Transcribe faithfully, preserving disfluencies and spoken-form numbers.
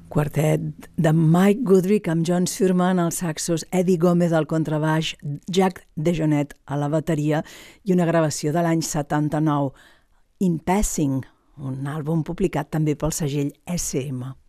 Quartet de Mike Goodrick amb John Surman als saxos, Eddie Gómez al contrabaix, Jack DeJohnette a la bateria i una gravació de l'any setanta-nou, In Passing, un àlbum publicat també pel segell S M.